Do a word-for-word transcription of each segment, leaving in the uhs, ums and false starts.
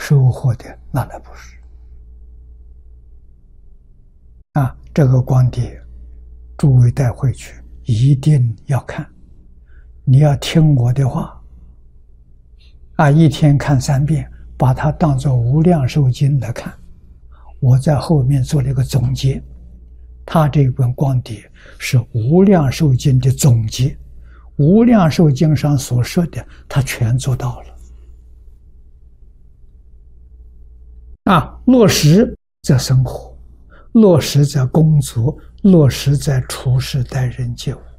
收获的那来不是。啊，这个光碟，诸位带回去一定要看，你要听我的话，啊，一天看三遍，把它当作无量寿经来看。我在后面做了一个总结，他这本光碟是无量寿经的总结，无量寿经上所说的，他全做到了。啊，落实在生活，落实在工作，落实在处事待人接物。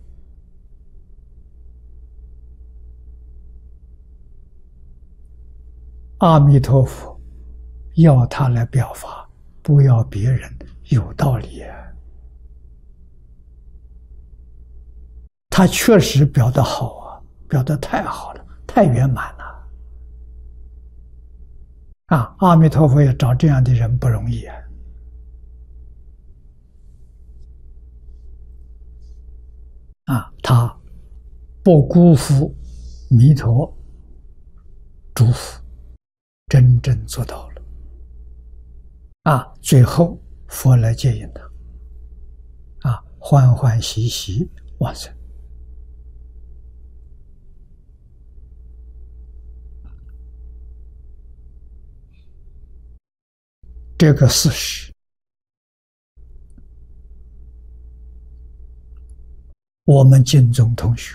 阿弥陀佛要他来表法，不要别人，有道理啊。他确实表得好啊，表得太好了，太圆满了。啊，阿弥陀佛要找这样的人不容易啊。啊，他不辜负弥陀嘱咐，真正做到了。啊，最后佛来接引他，啊，欢欢喜喜往生。这个事实，我们经中同学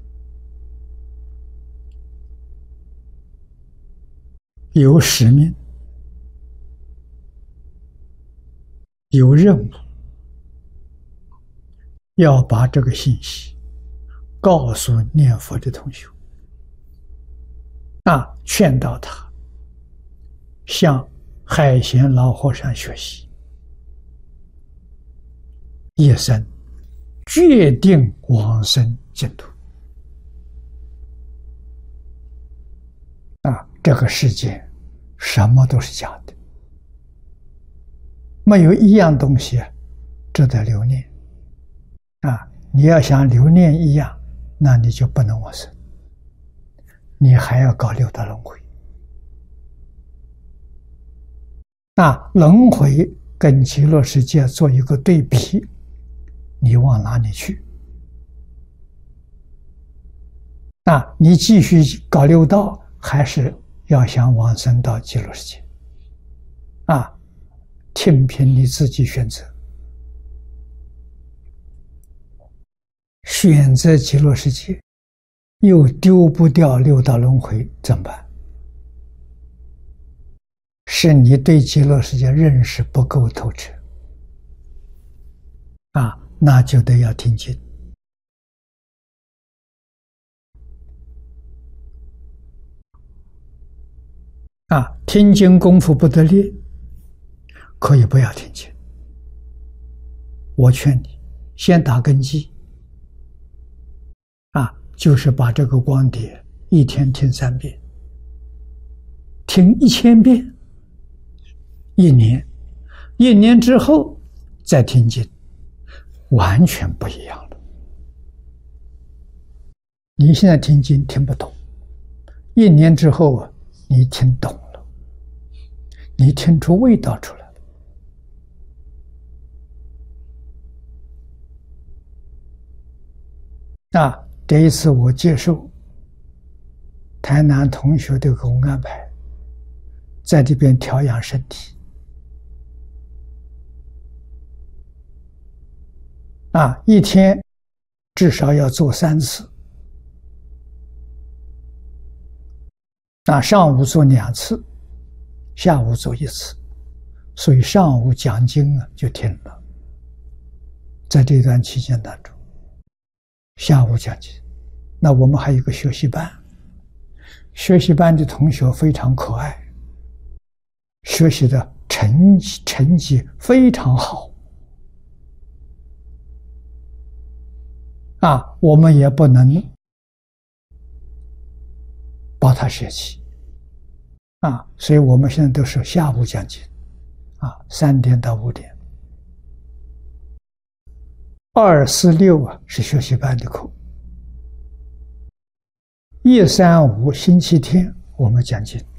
有使命，有任务，要把这个信息告诉念佛的同学，啊，劝导他向海贤老和尚学习，一生决定往生净土。啊，这个世界什么都是假的，没有一样东西值得留念。啊，你要想留念一样，那你就不能往生，你还要搞六道轮回。那轮回跟极乐世界做一个对比，你往哪里去？那你继续搞六道，还是要想往生到极乐世界？啊，听凭你自己选择。选择极乐世界，又丢不掉六道轮回，怎么办？是你对极乐世界认识不够透彻，啊，那就得要听经。啊，听经功夫不得力，可以不要听经。我劝你先打根基，啊，就是把这个光碟一天听三遍，听一千遍。一年，一年之后再听经，完全不一样了。你现在听经听不懂，一年之后啊，你听懂了，你听出味道出来了。啊，这一次我接受台南同学的给我安排，在这边调养身体。啊，一天至少要做三次，那上午做两次，下午做一次，所以上午讲经啊就停了。在这段期间当中，下午讲经，那我们还有一个学习班，学习班的同学非常可爱，学习的成绩成绩非常好。啊，我们也不能把它舍弃啊，所以我们现在都是下午讲经啊，三点到五点，二四六啊是学习班的课，一三五星期天我们讲经